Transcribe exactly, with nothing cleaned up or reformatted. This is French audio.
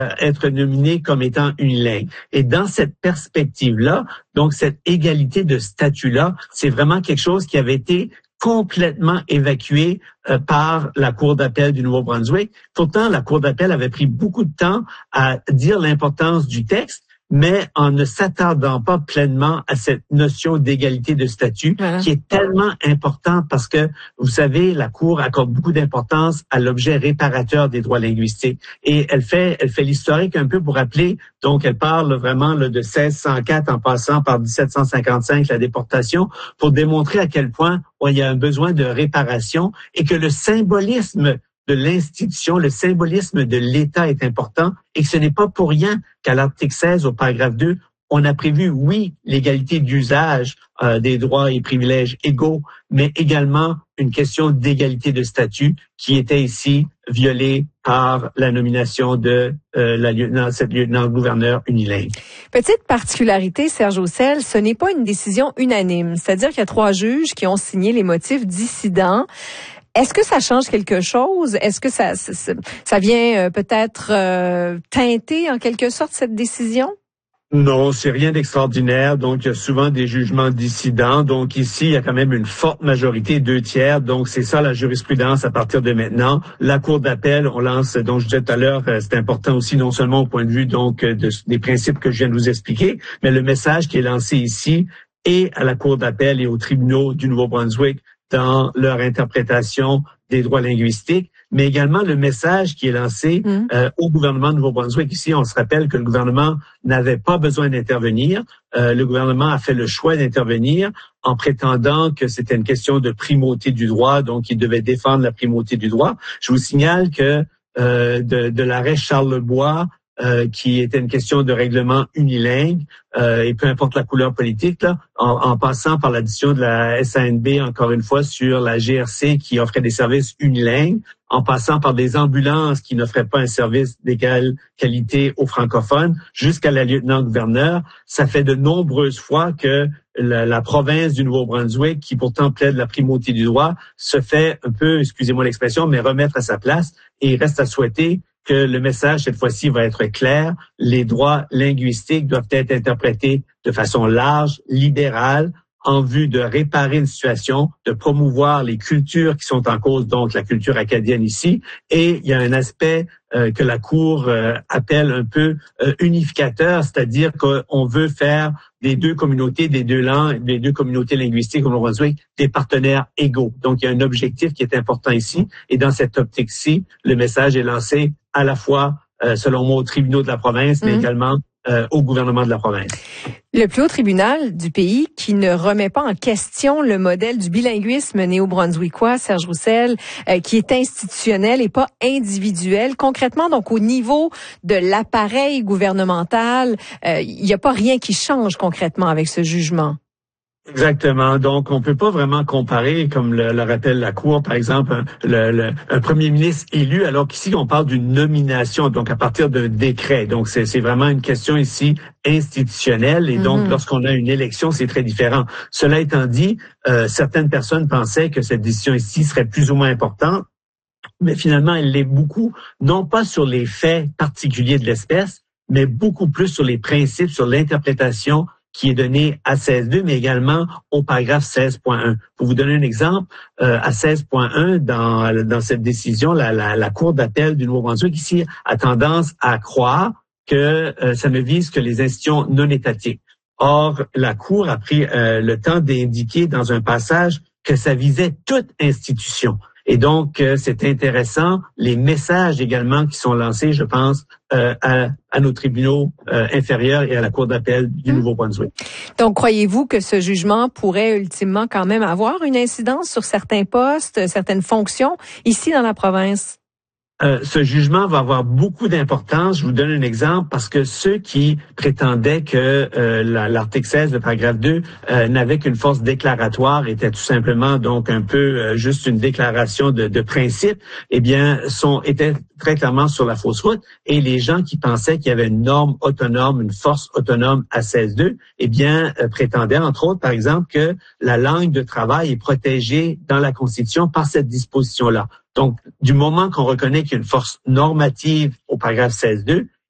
être nominé comme étant unilingue. Et dans cette perspective-là, donc cette égalité de statut-là, c'est vraiment quelque chose qui avait été complètement évacué euh, par la Cour d'appel du Nouveau-Brunswick. Pourtant, la Cour d'appel avait pris beaucoup de temps à dire l'importance du texte, mais en ne s'attardant pas pleinement à cette notion d'égalité de statut, voilà, qui est tellement importante parce que, vous savez, la Cour accorde beaucoup d'importance à l'objet réparateur des droits linguistiques. Et elle fait, elle fait l'historique un peu pour rappeler, donc elle parle vraiment là, de seize cent quatre en passant par dix-sept cent cinquante-cinq, la déportation, pour démontrer à quel point oh, il y a un besoin de réparation et que le symbolisme de l'institution, le symbolisme de l'État est important et que ce n'est pas pour rien qu'à l'article seize, au paragraphe deux, on a prévu, oui, l'égalité d'usage euh, des droits et privilèges égaux, mais également une question d'égalité de statut qui était ici violée par la nomination de euh, la lieutenant, cette lieutenant-gouverneur unilingue. Petite particularité, Serge Roussel, ce n'est pas une décision unanime. C'est-à-dire qu'il y a trois juges qui ont signé les motifs dissidents. Est-ce que ça change quelque chose? Est-ce que ça, ça, ça vient euh, peut-être euh, teinter en quelque sorte cette décision? Non, c'est rien d'extraordinaire. Donc, il y a souvent des jugements dissidents. Donc, ici, il y a quand même une forte majorité, deux tiers. Donc, c'est ça la jurisprudence à partir de maintenant. La Cour d'appel, on lance, donc je disais tout à l'heure, c'est important aussi non seulement au point de vue donc de, des principes que je viens de vous expliquer, mais le message qui est lancé ici et à la Cour d'appel et aux tribunaux du Nouveau-Brunswick dans leur interprétation des droits linguistiques, mais également le message qui est lancé mmh. euh, au gouvernement de Nouveau-Brunswick. Ici, on se rappelle que le gouvernement n'avait pas besoin d'intervenir. Euh, le gouvernement a fait le choix d'intervenir en prétendant que c'était une question de primauté du droit, donc il devait défendre la primauté du droit. Je vous signale que euh, de, de l'arrêt Charles-Lebois, Euh, qui était une question de règlement unilingue, euh, et peu importe la couleur politique, là, en, en passant par l'addition de la S A N B, encore une fois, sur la G R C qui offrait des services unilingues, en passant par des ambulances qui n'offraient pas un service d'égale qualité aux francophones, jusqu'à la lieutenant-gouverneur. Ça fait de nombreuses fois que la, la province du Nouveau-Brunswick, qui pourtant plaide la primauté du droit, se fait un peu, excusez-moi l'expression, mais remettre à sa place, et il reste à souhaiter que le message, cette fois-ci, va être clair. Les droits linguistiques doivent être interprétés de façon large, libérale, en vue de réparer une situation, de promouvoir les cultures qui sont en cause, donc la culture acadienne ici. Et il y a un aspect euh, que la Cour euh, appelle un peu euh, unificateur, c'est-à-dire qu'on veut faire des deux communautés, des deux langues, des deux communautés linguistiques au Nouveau-Brunswick, des partenaires égaux. Donc, il y a un objectif qui est important ici. Et dans cette optique-ci, le message est lancé à la fois, euh, selon moi, aux tribunaux de la province, mais mmh. également euh, au gouvernement de la province. Le plus haut tribunal du pays qui ne remet pas en question le modèle du bilinguisme néo-brunswickois, Serge Roussel, euh, qui est institutionnel et pas individuel. Concrètement, donc au niveau de l'appareil gouvernemental, euh, il n'y a pas rien qui change concrètement avec ce jugement. Exactement. Donc, on peut pas vraiment comparer, comme le, le rappelle la Cour, par exemple, un, le, le, un premier ministre élu, alors qu'ici, on parle d'une nomination, donc à partir d'un décret. Donc, c'est, c'est vraiment une question ici institutionnelle. Et donc, mm-hmm. lorsqu'on a une élection, c'est très différent. Cela étant dit, euh, certaines personnes pensaient que cette décision ici serait plus ou moins importante, mais finalement, elle l'est beaucoup, non pas sur les faits particuliers de l'espèce, mais beaucoup plus sur les principes, sur l'interprétation qui est donné à seize point deux, mais également au paragraphe seize point un. Pour vous donner un exemple, euh, à seize point un, dans, dans cette décision, la, la, la Cour d'appel du Nouveau-Brunswick ici a tendance à croire que euh, ça ne vise que les institutions non étatiques. Or, la Cour a pris euh, le temps d'indiquer dans un passage que ça visait toute institution. Et donc, euh, c'est intéressant, les messages également qui sont lancés, je pense, euh, à, à nos tribunaux euh, inférieurs et à la Cour d'appel du mmh. Nouveau-Brunswick. Donc, croyez-vous que ce jugement pourrait ultimement quand même avoir une incidence sur certains postes, certaines fonctions ici dans la province? Euh, ce jugement va avoir beaucoup d'importance. Je vous donne un exemple parce que ceux qui prétendaient que euh, la, l'article seize, le paragraphe deux, euh, n'avait qu'une force déclaratoire, était tout simplement donc un peu euh, juste une déclaration de, de principe, eh bien, sont étaient très clairement sur la fausse route. Et les gens qui pensaient qu'il y avait une norme autonome, une force autonome à seize point deux, eh bien, euh, prétendaient entre autres, par exemple, que la langue de travail est protégée dans la Constitution par cette disposition-là. Donc, du moment qu'on reconnaît qu'il y a une force normative au paragraphe seize point deux,